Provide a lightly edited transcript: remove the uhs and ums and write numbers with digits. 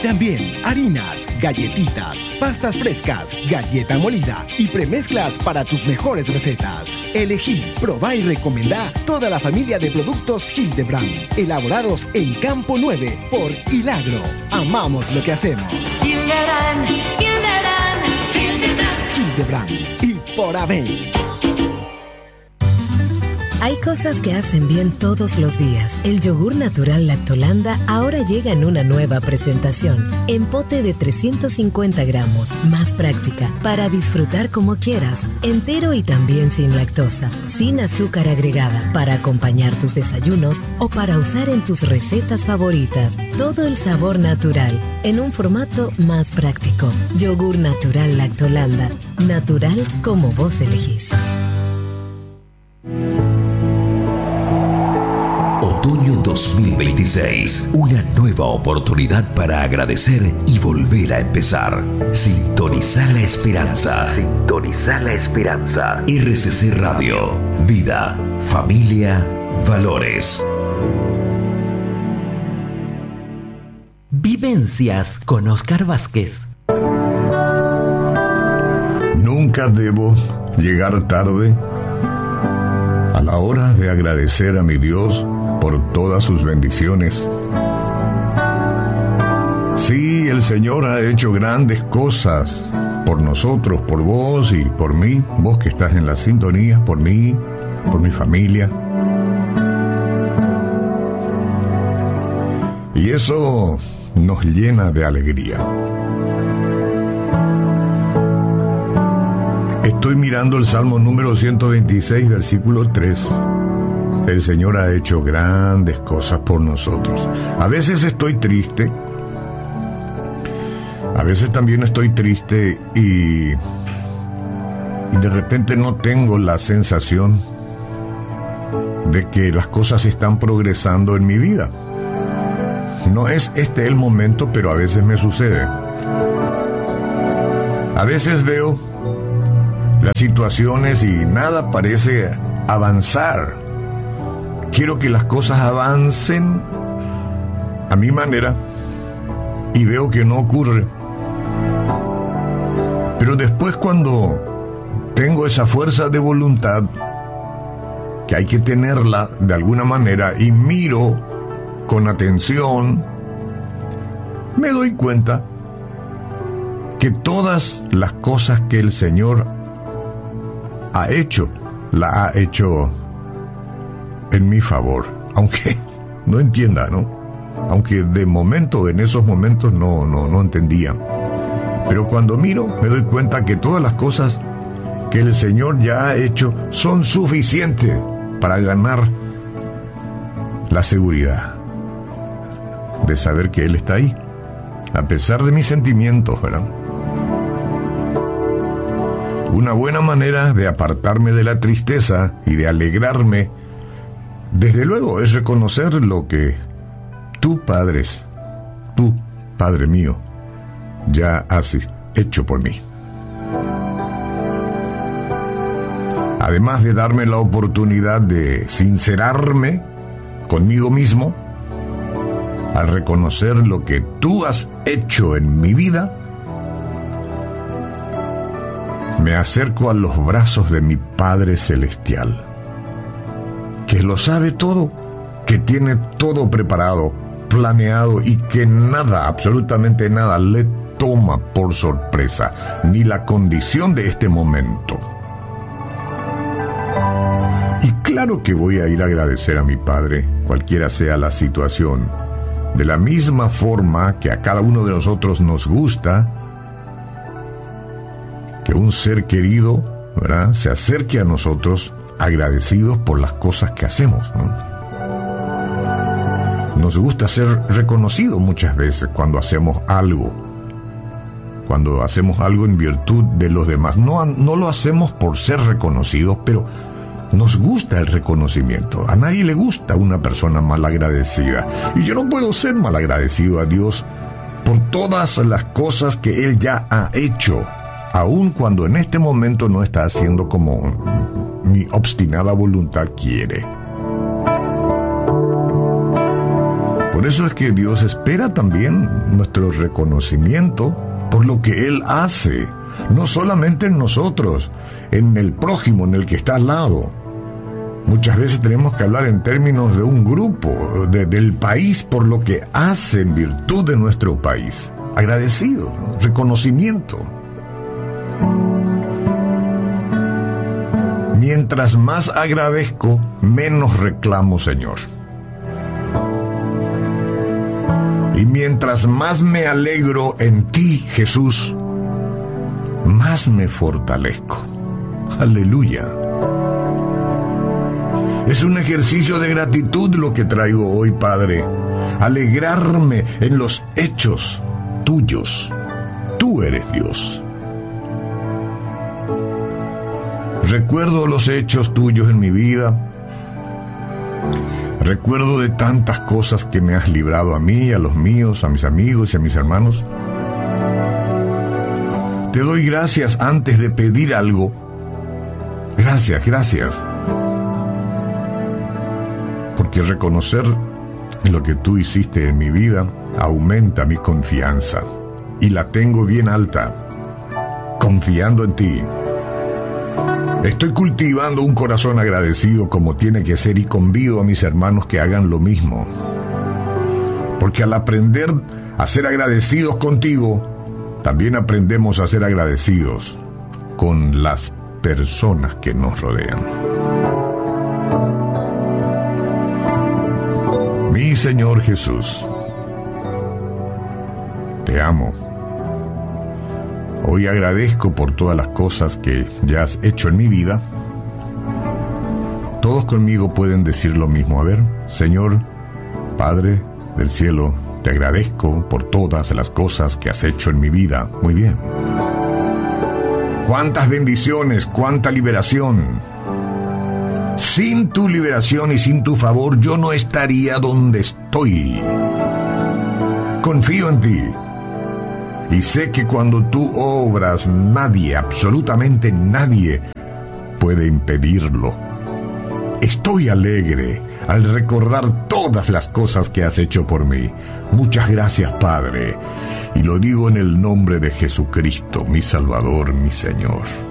también harinas, galletitas, pastas frescas, galleta molida y premezclas para tus mejores recetas. Elegí, probá y recomendá toda la familia de productos Hildebrand, elaborados en Campo 9 por Hilagro. Amamos lo que hacemos. Hildebrand, Hildebrand, Hildebrand y por Abel. Hay cosas que hacen bien todos los días. El yogur natural Lactolanda ahora llega en una nueva presentación. En pote de 350 gramos, más práctica, para disfrutar como quieras. Entero y también sin lactosa, sin azúcar agregada, para acompañar tus desayunos o para usar en tus recetas favoritas. Todo el sabor natural, en un formato más práctico. Yogur natural Lactolanda. Natural como vos elegís. Otoño 2026, una nueva oportunidad para agradecer y volver a empezar. Sintoniza la esperanza. Sintoniza la esperanza. RCC Radio. Vida, familia, valores. Vivencias con Oscar Vázquez. Nunca debo llegar tarde a la hora de agradecer a mi Dios por todas sus bendiciones. Sí, el Señor ha hecho grandes cosas por nosotros, por vos y por mí, vos que estás en la sintonía, por mí, por mi familia. Y eso nos llena de alegría. Estoy mirando el Salmo número 126, versículo 3. El Señor ha hecho grandes cosas por nosotros. A veces estoy triste. A veces también estoy triste y de repente no tengo la sensación de que las cosas están progresando en mi vida. No es este el momento, pero a veces me sucede. A veces veo las situaciones y nada parece avanzar. Quiero que las cosas avancen a mi manera y veo que no ocurre. Pero después, cuando tengo esa fuerza de voluntad, que hay que tenerla de alguna manera, y miro con atención, me doy cuenta que todas las cosas que el Señor ha hecho, la ha hecho en mi favor, aunque no entienda, ¿no? Aunque de momento, en esos momentos no entendía. Pero cuando miro, me doy cuenta que todas las cosas que el Señor ya ha hecho son suficientes para ganar la seguridad de saber que Él está ahí, a pesar de mis sentimientos, ¿verdad? Una buena manera de apartarme de la tristeza y de alegrarme, desde luego, es reconocer lo que tú, Padre mío, ya has hecho por mí. Además de darme la oportunidad de sincerarme conmigo mismo, al reconocer lo que tú has hecho en mi vida, me acerco a los brazos de mi Padre Celestial, que lo sabe todo, que tiene todo preparado, planeado y que nada, absolutamente nada, le toma por sorpresa, ni la condición de este momento. Y claro que voy a ir a agradecer a mi Padre, cualquiera sea la situación, de la misma forma que a cada uno de nosotros nos gusta que un ser querido, ¿verdad?, se acerque a nosotros agradecidos por las cosas que hacemos, ¿no? Nos gusta ser reconocidos muchas veces cuando hacemos algo en virtud de los demás. No lo hacemos por ser reconocidos, pero nos gusta el reconocimiento. A nadie le gusta una persona malagradecida. Y yo no puedo ser malagradecido a Dios por todas las cosas que Él ya ha hecho, aun cuando en este momento no está haciendo como mi obstinada voluntad quiere. Por eso es que Dios espera también nuestro reconocimiento por lo que Él hace, no solamente en nosotros, en el prójimo, en el que está al lado. Muchas veces tenemos que hablar en términos de un grupo, del país, por lo que hace en virtud de nuestro país. Agradecido, ¿no? Reconocimiento. Mientras más agradezco, menos reclamo, Señor. Y mientras más me alegro en ti, Jesús, más me fortalezco. Aleluya. Es un ejercicio de gratitud lo que traigo hoy, Padre. Alegrarme en los hechos tuyos. Tú eres Dios. Recuerdo los hechos tuyos en mi vida. Recuerdo de tantas cosas que me has librado a mí, a los míos, a mis amigos y a mis hermanos. Te doy gracias antes de pedir algo. Gracias, gracias. Porque reconocer lo que tú hiciste en mi vida aumenta mi confianza. Y la tengo bien alta, confiando en ti. Estoy cultivando un corazón agradecido como tiene que ser y convido a mis hermanos que hagan lo mismo. Porque al aprender a ser agradecidos contigo, también aprendemos a ser agradecidos con las personas que nos rodean. Mi Señor Jesús, te amo. Hoy agradezco por todas las cosas que ya has hecho en mi vida. Todos conmigo pueden decir lo mismo. A ver, Señor, Padre del cielo, te agradezco por todas las cosas que has hecho en mi vida. Muy bien. Cuántas bendiciones, cuánta liberación. Sin tu liberación y sin tu favor, yo no estaría donde estoy. Confío en ti. Y sé que cuando tú obras, nadie, absolutamente nadie, puede impedirlo. Estoy alegre al recordar todas las cosas que has hecho por mí. Muchas gracias, Padre. Y lo digo en el nombre de Jesucristo, mi Salvador, mi Señor.